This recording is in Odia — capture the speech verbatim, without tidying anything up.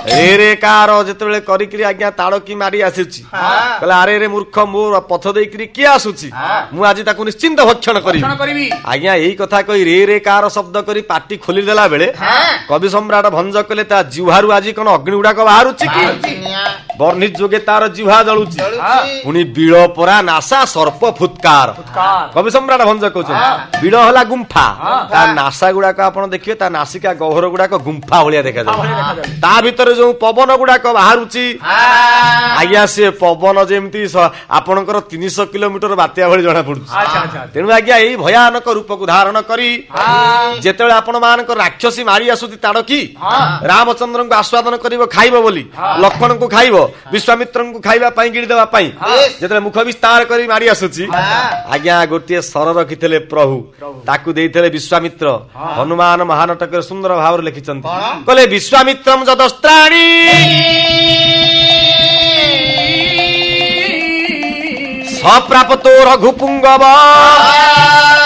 ରେ ରେ କାର ଯେତେବେଳେ କରିକିରି ଆଜ୍ଞା ତାଡକି ମାରି ଆସିଛି କହିଲା ଆରେ ରେ ମୂର୍ଖ ମୋର ପଥ ଦେଇକିରି କିଏ ଆସୁଛି ମୁଁ ଆଜି ତାକୁ ନିଶ୍ଚିନ୍ତ ଭକ୍ଷଣ କରିବି ଆଜ୍ଞା ଏଇ କଥା କହି ରେ ରେ କାର ଶବ୍ଦ କରି ପାଟି ଖୋଲିଦେଲା ବେଳେ କବି ସମ୍ରାଟ ଭଞ୍ଜ କଲେ ତା ଜିହ୍ୱାରୁ ଆଜି କଣ ଅଗ୍ନି ଗୁଡାକ ବାହାରୁଛି କି ବର୍ଣ୍ଣି ଯୋଗେ ତାର ଜିହ୍ୱା ଜଳୁଛି ପୁଣି ବିଳ ପରା ନାସା ସର୍ପ ଫୁତ୍କାର କବି ସମ୍ରାଟ ଭଞ୍ଜ କହୁଛନ୍ତି ବିଳ ହେଲା ଗୁମ୍ଫା ତା ନାସା ଗୁଡାକ ଆପଣ ଦେଖିବେ ତା ନାସିକା ଗହ୍ୱର ଗୁଡାକ ଗୁମ୍ଫା ଭଳିଆ ଦେଖାଯାଉଛି ତା ଭିତରେ ଯୋଉ ପବନ ଗୁଡାକ ବାହାରୁଛି ଆଜ୍ଞା ସେ ପବନ ଯେମିତି ଆପଣଙ୍କର ତିନିଶହ କିଲୋମିଟର ବାତ୍ୟା ଭଳି ଜଣା ପଡୁଛି ତେଣୁ ଆଜ୍ଞା ଏଇ ଭୟାନକ ରୂପକୁ ଧାରଣ କରି ଯେତେବେଳେ ଆପଣ ମାନଙ୍କ ରାକ୍ଷସୀ ମାରି ଆସୁଛି ତାଡକି ରାମଚନ୍ଦ୍ରଙ୍କୁ ଆସ୍ୱାଦନ କରିବ ଖାଇବ ବୋଲି ଲକ୍ଷ୍ମଣଙ୍କୁ ଖାଇବ ବିଶ୍ୱାମିତ୍ରଙ୍କୁ ଖାଇବା ପାଇଁ ଗିଳି ଦେବା ପାଇଁ ଯେତେବେଳେ ମୁଖ ବିସ୍ତାର କରି ମାରି ଆସୁଛି ଆଜ୍ଞା ଗୋଟିଏ ସ୍ୱର ରଖିଥିଲେ ପ୍ରଭୁ ତାକୁ ଦେଇଥିଲେ ବିଶ୍ୱାମିତ୍ର ହନୁମାନ ମହାନାଟକରେ ସୁନ୍ଦର ଭାବରେ ଲେଖିଛନ୍ତି କହିଲେ ବିଶ୍ୱାମିତ୍ରମ ଯଦସ୍ତ୍ରାଣୀ ସପ୍ରାପ୍ତ ରଘୁପୁଙ୍ଗବ